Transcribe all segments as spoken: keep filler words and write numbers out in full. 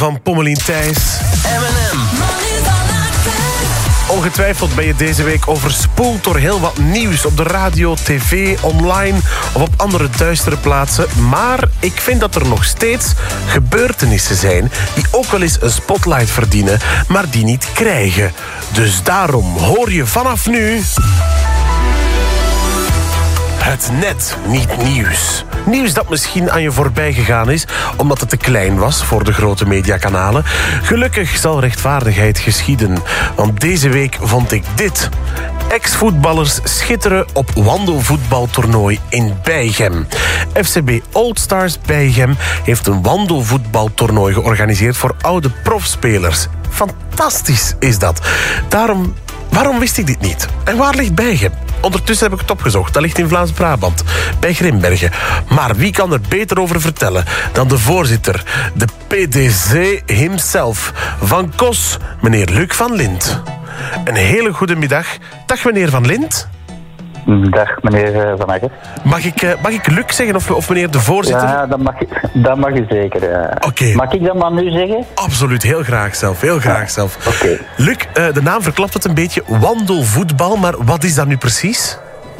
Van Pommelien Thijs. M en M. Ongetwijfeld ben je deze week overspoeld door heel wat nieuws op de radio, tv, online of op andere duistere plaatsen. Maar ik vind dat er nog steeds gebeurtenissen zijn die ook wel eens een spotlight verdienen, maar die niet krijgen. Dus daarom hoor je vanaf nu... Het net niet nieuws. Nieuws dat misschien aan je voorbij gegaan is, omdat het te klein was voor de grote mediakanalen. Gelukkig zal rechtvaardigheid geschieden, want deze week vond ik dit. Ex-voetballers schitteren op wandelvoetbaltoernooi in Beichem. F C B Old Stars Beichem heeft een wandelvoetbaltoernooi georganiseerd voor oude profspelers. Fantastisch is dat. Daarom, waarom wist ik dit niet? En waar ligt Beichem? Ondertussen heb ik het opgezocht. Dat ligt in Vlaams-Brabant, bij Grimbergen. Maar wie kan er beter over vertellen dan de voorzitter, de P D C himself, Van Kos, meneer Luc van Lint. Een hele goede middag. Dag meneer Van Lint. Dag meneer Van Akker. Mag ik, uh, mag ik Luc zeggen of, of meneer de voorzitter? Ja, dat mag, dat mag je zeker. Ja. Oké. Okay. Mag ik dat maar nu zeggen? Absoluut, heel graag zelf. Heel graag ja. zelf. Oké. Okay. Luc, uh, de naam verklapt het een beetje, wandelvoetbal, maar wat is dat nu precies?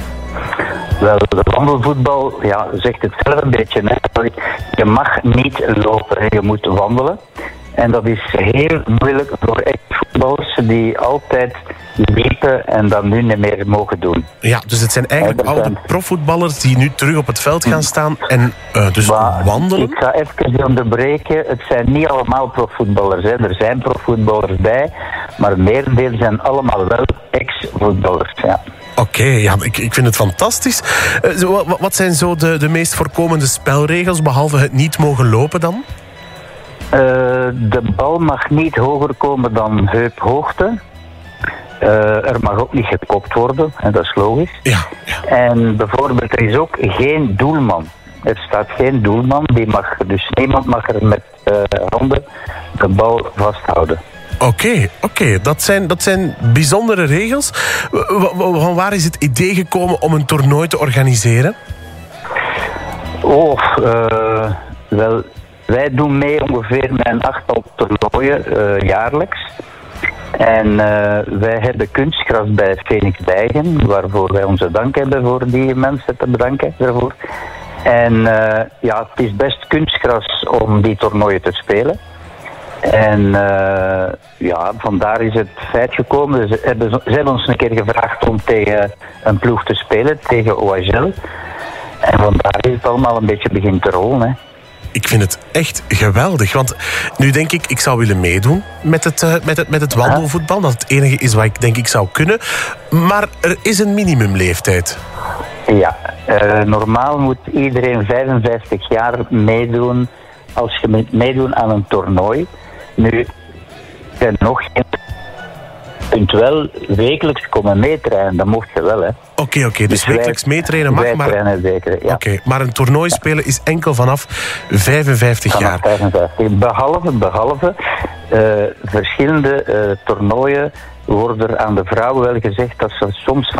Wel, de wandelvoetbal, ja, zegt het zelf een beetje. Hè. Je mag niet lopen, je moet wandelen. En dat is heel moeilijk voor ex-voetballers die altijd liepen en dat nu niet meer mogen doen. Ja, dus het zijn eigenlijk oude zijn... profvoetballers die nu terug op het veld gaan staan en uh, dus maar wandelen. Ik ga even onderbreken. Het zijn niet allemaal profvoetballers. Hè. Er zijn profvoetballers bij, maar het merendeel zijn allemaal wel ex-voetballers. Ja. Oké, okay, ja, ik, ik vind het fantastisch. Uh, wat, wat zijn zo de, de meest voorkomende spelregels, behalve het niet mogen lopen dan? Uh, de bal mag niet hoger komen dan heuphoogte. Uh, er mag ook niet gekopt worden, en dat is logisch. Ja, ja. En bijvoorbeeld, er is ook geen doelman. Er staat geen doelman, die mag, dus niemand mag er met uh, handen de bal vasthouden. Oké, okay, oké. Okay. Dat zijn, dat zijn bijzondere regels. Van waar is het idee gekomen om een toernooi te organiseren? Oh, uh, wel... Wij doen mee ongeveer met een achttal toernooien uh, jaarlijks. En uh, wij hebben kunstgras bij Phoenix Beichem, waarvoor wij onze dank hebben voor die mensen te bedanken daarvoor. En uh, ja, het is best kunstgras om die toernooien te spelen. En uh, ja, vandaar is het feit gekomen. Ze hebben, ze hebben ons een keer gevraagd om tegen een ploeg te spelen, tegen O H L. En vandaar is het allemaal een beetje begint te rollen, hè. Ik vind het echt geweldig, want nu denk ik, ik zou willen meedoen met het, uh, met het, met het wandelvoetbal. Dat het enige is wat ik denk ik zou kunnen. Maar er is een minimumleeftijd. Ja, uh, normaal moet iedereen vijfenvijftig jaar meedoen als je meedoen aan een toernooi. Nu, er nog geen... Je kunt wel wekelijks komen meetrainen, dat mocht je wel, hè. Oké, okay, oké, okay, dus, dus wekelijks meetrainen mag, maar... trainen zeker, ja. Oké, okay, maar een toernooi spelen is enkel vanaf vijfenvijftig vanaf jaar. vijfenvijftig. Behalve, behalve uh, verschillende uh, toernooien worden er aan de vrouwen wel gezegd dat ze soms